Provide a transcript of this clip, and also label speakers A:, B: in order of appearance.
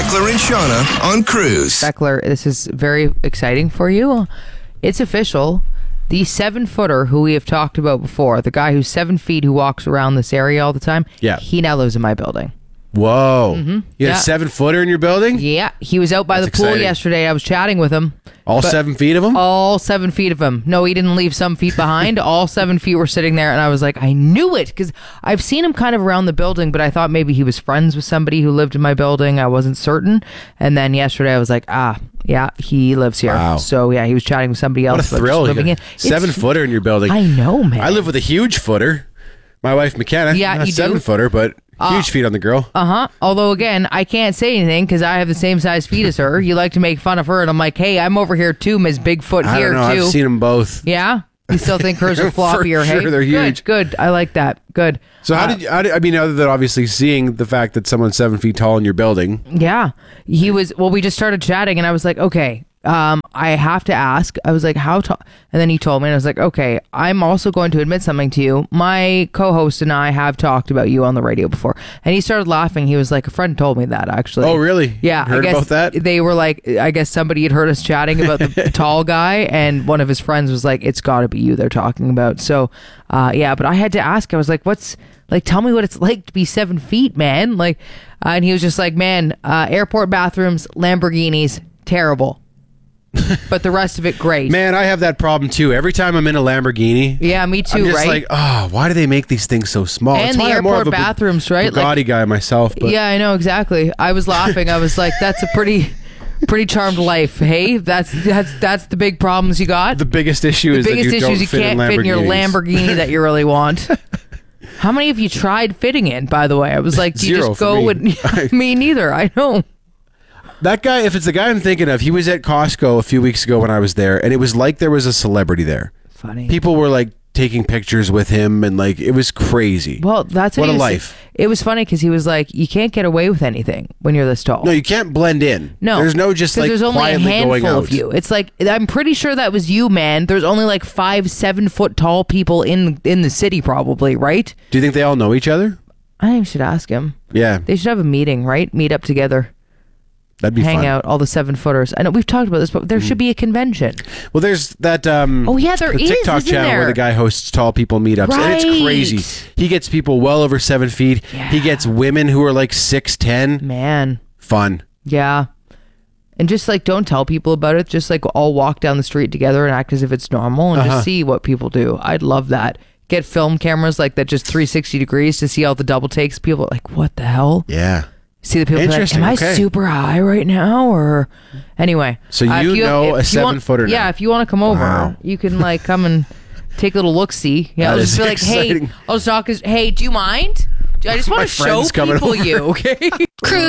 A: Beckler and Shauna on Cruise.
B: Beckler, this is very exciting for you. It's official. The 7-footer who we have talked about before, the guy who's 7 feet who walks around this area all the time, he now lives in my building.
C: Whoa. You had a 7-footer in your building?
B: Yeah, he was out by the pool yesterday. I was chatting with him.
C: All 7 feet of him?
B: All 7 feet of him. No, he didn't leave some feet behind. All 7 feet were sitting there, and I was like, I knew it, because I've seen him kind of around the building, but I thought maybe he was friends with somebody who lived in my building. I wasn't certain. And then yesterday I was like, yeah, he lives here.
C: Wow.
B: So yeah, he was chatting with somebody else.
C: What a thrill.
B: Living in.
C: 7-footer in your building.
B: I know, man.
C: I live with a huge footer. My wife, McKenna.
B: Yeah,
C: not
B: you do?
C: 7-footer, but huge feet on the girl.
B: Although, again, I can't say anything because I have the same size feet as her. You like to make fun of her, and I'm like, hey, I'm over here too, Ms. Bigfoot
C: I
B: here
C: don't know.
B: too.
C: I've seen them both.
B: Yeah? You still think hers are floppier,
C: For sure,
B: hey?
C: they're huge.
B: Good. I like that. Good.
C: So how did you, I mean, other than obviously seeing the fact that someone's 7 feet tall in your building.
B: Yeah. We just started chatting, and I was like, okay, I have to ask. I was like, how tall? And then he told me, and I was like, okay, I'm also going to admit something to you. My co-host and I have talked about you on the radio before. And he started laughing. He was like, a friend told me that, actually.
C: Oh, really?
B: Yeah.
C: Heard
B: I guess
C: about that?
B: They were like, I guess somebody had heard us chatting about the tall guy, and one of his friends was like, it's got to be you they're talking about. So, yeah, but I had to ask. I was like, tell me what it's like to be 7 feet, man. Like, and he was just like, man, airport bathrooms, Lamborghinis, terrible. But the rest of it, great.
C: Man, I have that problem too. Every time I'm in a Lamborghini.
B: Yeah, me too,
C: I'm just
B: right?
C: like, why do they make these things so small?
B: And
C: That's
B: the
C: why I'm more
B: airport
C: of a
B: bathrooms, right?
C: Bugatti guy myself. But
B: Yeah, I know, exactly. I was laughing. I was like, that's a pretty charmed life, hey? That's the big problems you got?
C: the biggest issue is that you don't
B: you
C: fit
B: can't
C: in
B: fit in your
C: Lamborghinis.
B: Lamborghini that you really want. How many have you tried fitting in, by the way? I was like, do you
C: Zero
B: just
C: for
B: go
C: me.
B: with me neither? I know.
C: That guy, if it's the guy I'm thinking of, he was at Costco a few weeks ago when I was there, and it was like there was a celebrity there.
B: Funny.
C: People were like taking pictures with him, and like it was crazy.
B: Well, that's
C: what
B: what
C: a
B: he was,
C: life.
B: It was funny because he was like, you can't get away with anything when you're this tall.
C: No, you can't blend in.
B: No,
C: there's no just
B: 'cause
C: like
B: there's only a
C: quietly going
B: handful
C: out.
B: of you. It's like, I'm pretty sure that was you, man. There's only like 5-7 foot tall people in the city, probably, right?
C: Do you think they all know each other?
B: I think we should ask him.
C: Yeah,
B: They should have a meeting, right? Meet up together,
C: that'd be
B: hang
C: fun.
B: out, all the 7-footers. I know we've talked about this, but there should be a convention.
C: Well, there's that.
B: Oh yeah, there
C: the
B: is,
C: TikTok
B: isn't
C: channel
B: there?
C: where the guy hosts tall people meetups, and it's
B: Right.
C: crazy. He gets people well over 7 feet.
B: Yeah.
C: He gets women who are like 6'10".
B: Man,
C: Fun.
B: yeah. And just like, don't tell people about it. Just like, all walk down the street together and act as if it's normal, and just see what people do. I'd love that. Get film cameras like that, just 360 degrees to see all the double takes. People are like, what the hell?
C: Yeah.
B: See the people be like,
C: Interesting,
B: am I
C: okay.
B: super high right now? Or anyway.
C: So
B: if
C: you know a
B: if you want-
C: 7-footer now.
B: Yeah, if you want to come over,
C: Wow.
B: you can like come and take a little look-see. Yeah, I'll
C: That
B: just
C: is
B: be like,
C: exciting.
B: hey, I'll just talk, hey, do you mind? I just want
C: My
B: to show
C: friend's coming
B: people
C: over.
B: you, okay?